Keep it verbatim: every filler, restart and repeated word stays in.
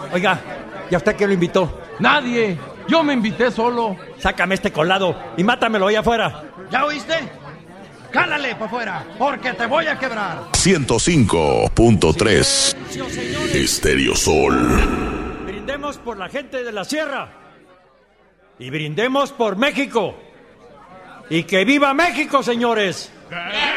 Oiga, ¿y a usted quién lo invitó? Nadie. Yo me invité solo. Sácame este colado y mátamelo allá afuera. ¿Ya oíste? Cálale para afuera, porque te voy a quebrar. ciento cinco punto tres Estéreo Sol. Brindemos por la gente de la sierra. Y brindemos por México. Y que viva México, señores. ¡Que